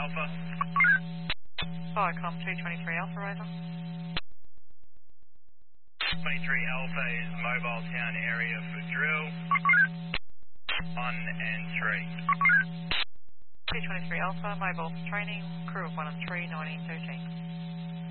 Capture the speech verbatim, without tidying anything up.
Alpha. Firecom two twenty-three Alpha, over. twenty-three Alpha is mobile town area for drill. one and three. two twenty-three Alpha, mobile for training, crew of one and three, nineteen thirteen.